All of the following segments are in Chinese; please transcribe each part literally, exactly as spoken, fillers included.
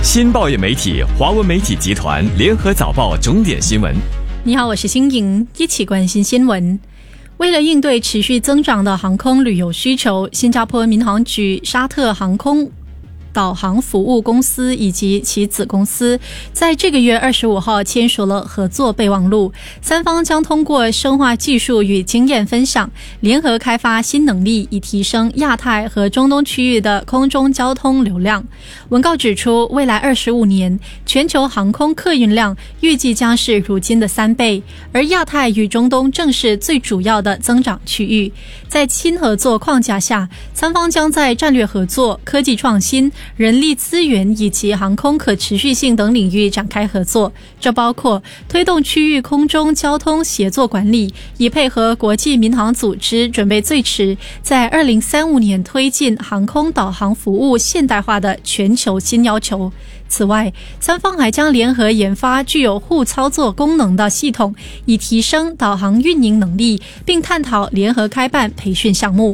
新报业媒体华文媒体集团联合早报重点新闻。 你好，我是欣莹，一起关心新闻。为了应对持续增长的航空旅游需求，新加坡民航局、沙特航空导航服务公司以及其子公司在这个月二十五号签署了合作备忘录，三方将通过深化技术与经验分享，联合开发新能力，以提升亚太和中东区域的空中交通流量。文告指出，未来二十五年全球航空客运量预计将是如今的三倍，而亚太与中东正是最主要的增长区域。在新合作框架下，三方将在战略合作、科技创新、人力资源以及航空可持续性等领域展开合作，这包括推动区域空中交通协作管理，以配合国际民航组织准备最迟在二零三五年推进航空导航服务现代化的全球新要求。此外，三方还将联合研发具有互操作功能的系统，以提升导航运营能力，并探讨联合开办培训项目。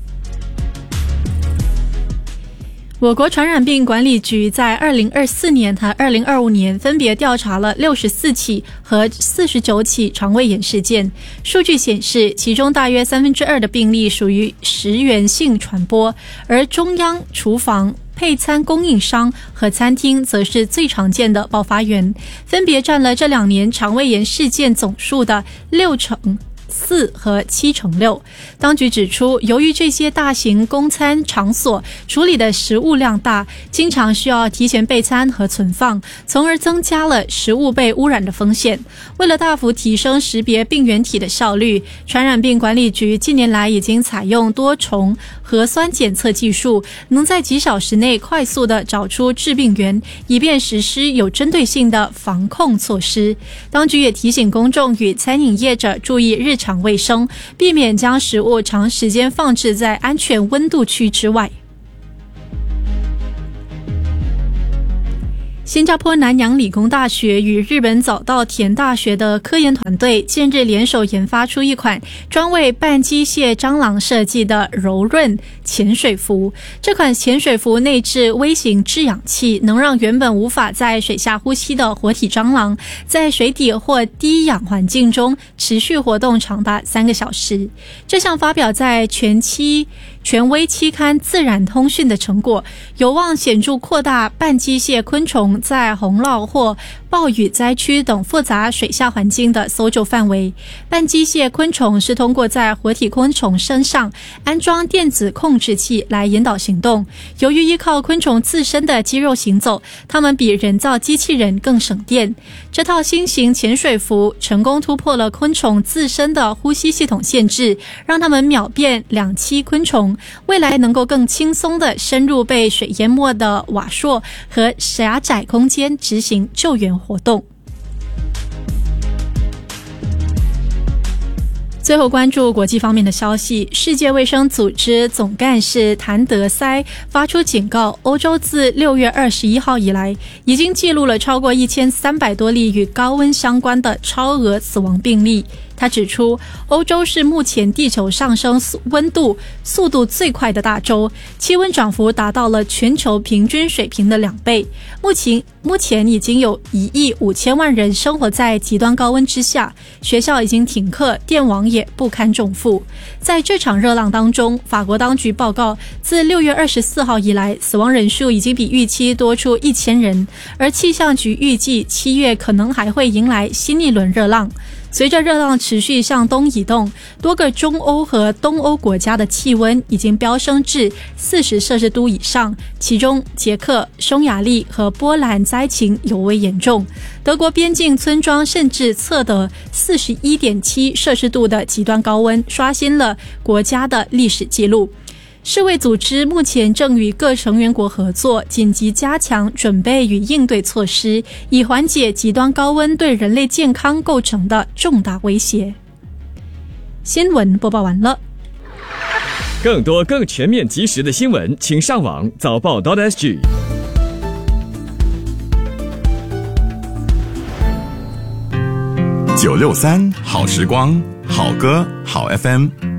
我国传染病管理局在二零二四年和二零二五年分别调查了六十四起和四十九起肠胃炎事件。数据显示，其中大约三分之二的病例属于食源性传播，而中央厨房、配餐供应商和餐厅则是最常见的爆发源，分别占了这两年肠胃炎事件总数的六成四和七成六。当局指出，由于这些大型供餐场所处理的食物量大，经常需要提前备餐和存放，从而增加了食物被污染的风险。为了大幅提升识别病原体的效率，传染病管理局近年来已经采用多重核酸检测技术，能在几小时内快速地找出致病源，以便实施有针对性的防控措施。当局也提醒公众与餐饮业者注意日常卫生，避免将食物长时间放置在安全温度区之外。新加坡南洋理工大学与日本早稻田大学的科研团队近日联手研发出一款专为半机械蟑螂设计的柔润潜水服。这款潜水服内置微型制氧器，能让原本无法在水下呼吸的活体蟑螂在水底或低氧环境中持续活动长达三个小时。这项发表在全期权威期刊《自然通讯》的成果，有望显著扩大半机械昆虫在洪涝或暴雨灾区等复杂水下环境的搜救范围。半机械昆虫是通过在活体昆虫身上安装电子控制器来引导行动。由于依靠昆虫自身的肌肉行走，它们比人造机器人更省电。这套新型潜水服成功突破了昆虫自身的呼吸系统限制，让它们秒变两栖昆虫，未来能够更轻松地深入被水淹没的瓦砾和狭窄空间执行救援活动。最后关注国际方面的消息，世界卫生组织总干事谭德塞发出警告，欧洲自六月二十一号以来已经记录了超过一千三百多例与高温相关的超额死亡病例。他指出，欧洲是目前地球上升温度速度最快的大洲，气温涨幅达到了全球平均水平的两倍。目前目前已经有一亿五千万人生活在极端高温之下，学校已经停课，电网也不堪重负。在这场热浪当中，法国当局报告，自六月二十四号以来，死亡人数已经比预期多出一千人，而气象局预计七月可能还会迎来新一轮热浪。随着热浪持续向东移动，多个中欧和东欧国家的气温已经飙升至四十摄氏度以上，其中捷克、匈牙利和波兰灾情尤为严重。德国边境村庄甚至测得 四十一点七摄氏度的极端高温，刷新了国家的历史记录。世卫组织目前正与各成员国合作，紧急加强准备与应对措施，以缓解极端高温对人类健康构成的重大威胁。新闻播报完了。 更多更全面及时的新闻，请上网早报 .sg。 九六三好时光，好歌好 F M。